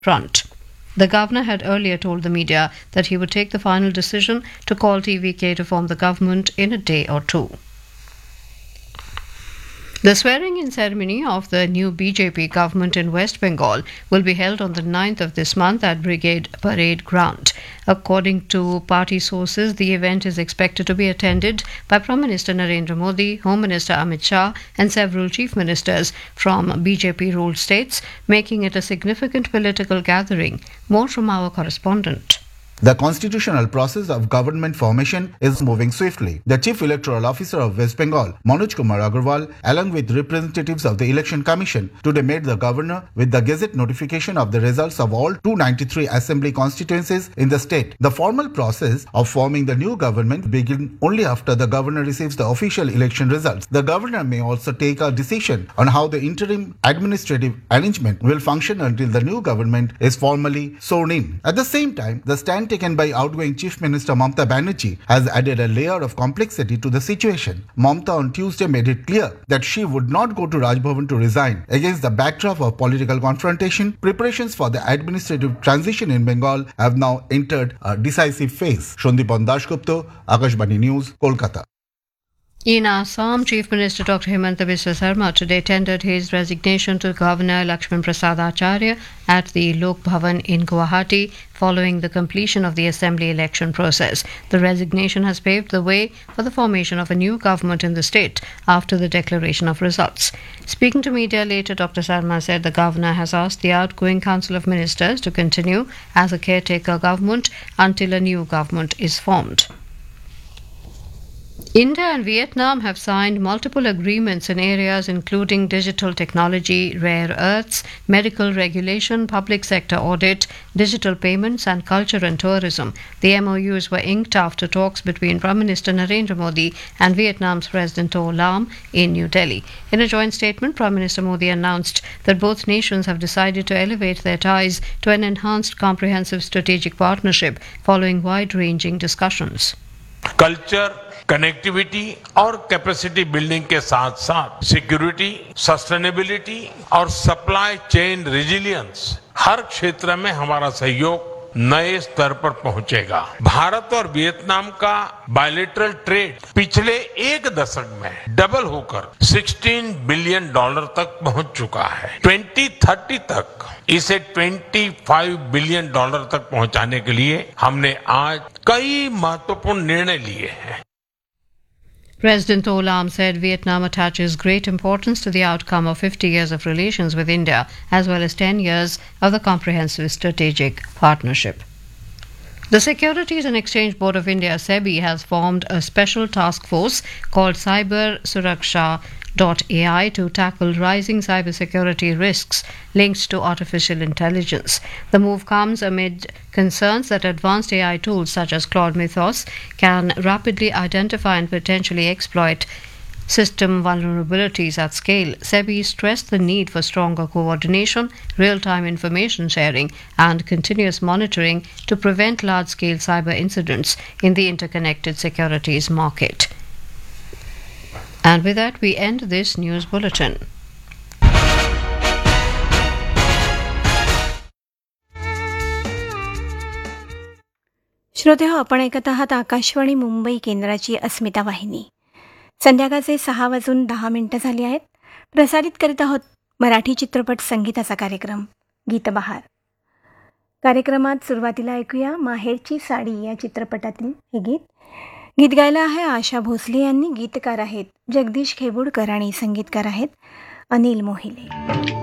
front. The governor had earlier told the media that he would take the final decision to call TVK to form the government in a day or two. The swearing-in ceremony of the new BJP government in West Bengal will be held on the 9th of this month at Brigade Parade Ground. According to party sources, the event is expected to be attended by Prime Minister Narendra Modi, Home Minister Amit Shah and several chief ministers from BJP-ruled states, making it a significant political gathering. More from our correspondent. The constitutional process of government formation is moving swiftly. The Chief Electoral Officer of West Bengal, Manoj Kumar Agarwal, along with representatives of the Election Commission, today made the governor with the Gazette notification of the results of all 293 assembly constituencies in the state. The formal process of forming the new government begins only after the governor receives the official election results. The governor may also take a decision on how the interim administrative arrangement will function until the new government is formally sworn in. At the same time, the stand taken by outgoing Chief Minister Mamata Banerjee has added a layer of complexity to the situation. Mamata on Tuesday made it clear that she would not go to Raj Bhavan to resign. Against the backdrop of political confrontation, preparations for the administrative transition in Bengal have now entered a decisive phase. Shandipan Dasgupta, Akashvani News, Kolkata. In Assam, Chief Minister Dr. Himanta Biswa Sarma today tendered his resignation to Governor Lakshman Prasad Acharya at the Lok Bhavan in Guwahati following the completion of the assembly election process. The resignation has paved the way for the formation of a new government in the state after the declaration of results. Speaking to media later, Dr. Sarma said the governor has asked the outgoing Council of Ministers to continue as a caretaker government until a new government is formed. India and Vietnam have signed multiple agreements in areas including digital technology, rare earths, medical regulation, public sector audit, digital payments and culture and tourism. The MOUs were inked after talks between Prime Minister Narendra Modi and Vietnam's President O Lam in New Delhi. In a joint statement, Prime Minister Modi announced that both nations have decided to elevate their ties to an enhanced comprehensive strategic partnership following wide-ranging discussions. Culture, connectivity और capacity building के साथ साथ security, sustainability और supply chain resilience हर क्षेत्र में हमारा सहयोग नए स्तर पर पहुंचेगा। भारत और वियतनाम का बायलैटरल ट्रेड पिछले एक दशक में डबल होकर $16 बिलियन तक पहुंच चुका है। 2030 तक इसे $25 बिलियन तक पहुंचाने के लिए हमने आज कई महत्वपूर्ण निर्णय लिए हैं। President O Lam said Vietnam attaches great importance to the outcome of 50 years of relations with India, as well as 10 years of the comprehensive strategic partnership. The Securities and Exchange Board of India, SEBI, has formed a special task force called Cyber Suraksha.ai to tackle rising cybersecurity risks linked to artificial intelligence. The move comes amid concerns that advanced AI tools such as Claude Mythos can rapidly identify and potentially exploit system vulnerabilities at scale. SEBI stressed the need for stronger coordination, real-time information sharing, and continuous monitoring to prevent large-scale cyber incidents in the interconnected securities market. And with that, we end this news bulletin. श्रोते हो, आपण ऐकत आहात आकाशवाणी मुंबई केंद्राची अस्मिता वाहिनी. संध्याकाळचे 6:10 झाली आहेत. प्रसारित करीत आहोत मराठी चित्रपट संगीताचा कार्यक्रम गीतबहार. कार्यक्रमात सुरुवातीला ऐकूया माहेरची साडी या चित्रपटातील हे गीत. गीत गायलं आहे आशा भोसले यांनी. गीतकार आहेत जगदीश खेबुडकर आणि संगीतकार आहेत अनिल मोहिले.